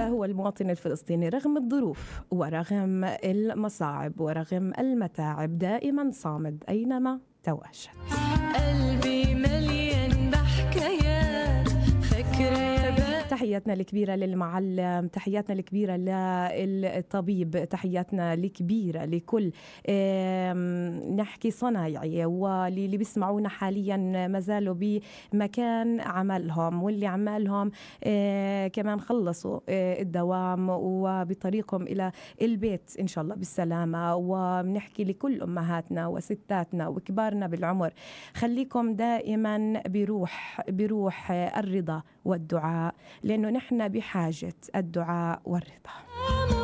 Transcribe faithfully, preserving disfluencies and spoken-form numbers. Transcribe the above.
هذا هو المواطن الفلسطيني رغم الظروف ورغم المصاعب ورغم المتاعب دائما صامد أينما تواجد. قلبي مليان بحكايات فكرة. تحياتنا الكبيرة للمعلم، تحياتنا الكبيرة للطبيب، تحياتنا الكبيرة لكل نحكي صنايعي واللي بيسمعونا حاليا ما زالوا بمكان عملهم واللي عمالهم كمان خلصوا الدوام وبطريقهم إلى البيت إن شاء الله بالسلامة. وبنحكي لكل أمهاتنا وستاتنا وكبارنا بالعمر، خليكم دائما بروح بروح الرضا والدعاء، لأنه نحن بحاجة الدعاء والرضا.